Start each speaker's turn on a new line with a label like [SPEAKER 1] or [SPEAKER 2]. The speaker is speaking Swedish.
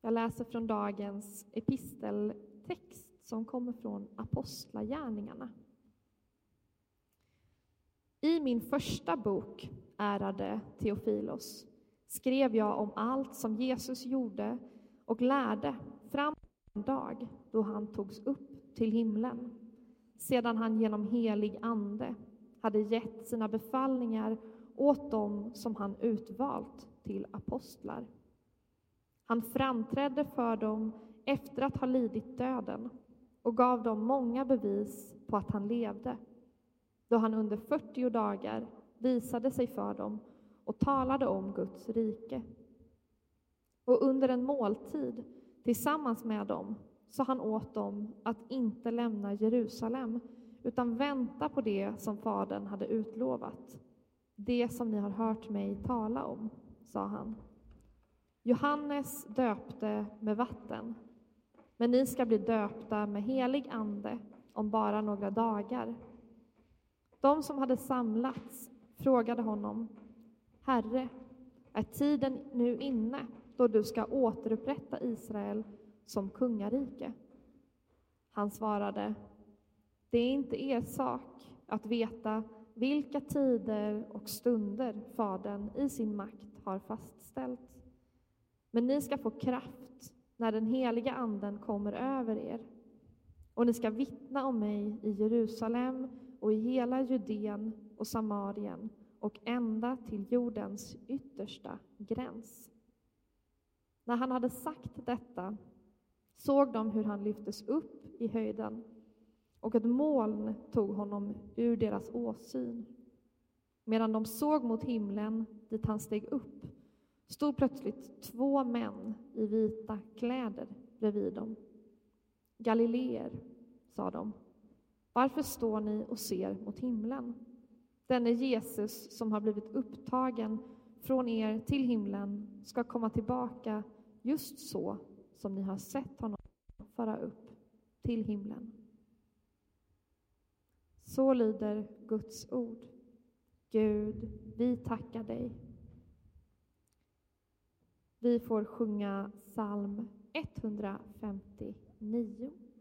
[SPEAKER 1] Jag läser från dagens episteltext som kommer från Apostlagärningarna. I min första bok, ärade Theofilos, skrev jag om allt som Jesus gjorde och lärde fram till den dag då han togs upp till himlen, sedan han genom helig ande hade gett sina befallningar åt dem som han utvalt till apostlar. Han framträdde för dem efter att ha lidit döden och gav dem många bevis på att han levde, då han under 40 dagar visade sig för dem och talade om Guds rike. Och under en måltid tillsammans med dem sa han åt dem att inte lämna Jerusalem, utan vänta på det som Fadern hade utlovat. Det som ni har hört mig tala om, sa han. Johannes döpte med vatten, men ni ska bli döpta med helig ande om bara några dagar. De som hade samlats frågade honom: Herre, är tiden nu inne då du ska återupprätta Israel som kungarike? Han svarade: det är inte er sak att veta vilka tider och stunder Fadern i sin makt har fastställt. Men ni ska få kraft när den heliga anden kommer över er. Och ni ska vittna om mig i Jerusalem och i hela Judeen och Samarien och ända till jordens yttersta gräns. När han hade sagt detta såg de hur han lyftes upp i höjden, och ett moln tog honom ur deras åsyn. Medan de såg mot himlen dit han steg upp, stod plötsligt 2 män i vita kläder bredvid dem. Galileer, sa de, varför står ni och ser mot himlen? Denne Jesus som har blivit upptagen från er till himlen ska komma tillbaka just så som ni har sett honom fara upp till himlen. Så lyder Guds ord. Gud, vi tackar dig. Vi får sjunga psalm 159.